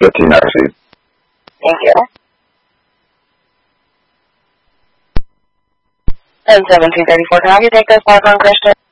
15 hours. Thank you. And 1734, can I have you take this back on Christian?